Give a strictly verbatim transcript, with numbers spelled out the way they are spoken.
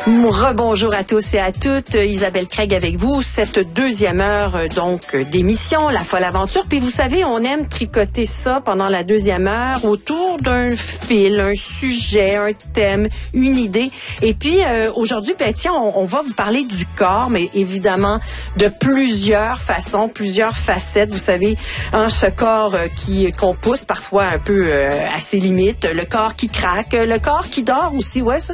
Rebonjour à tous et à toutes. Isabelle Craig avec vous. Cette deuxième heure donc d'émission, La Folle Aventure. Puis vous savez, on aime tricoter ça pendant la deuxième heure autour d'un fil, un sujet, un thème, une idée. Et puis euh, aujourd'hui, ben tiens, on, on va vous parler du corps, mais évidemment de plusieurs façons, plusieurs facettes. Vous savez, hein, ce corps euh, qui qu'on pousse parfois un peu euh, à ses limites, le corps qui craque, le corps qui dort aussi. Ouais, ça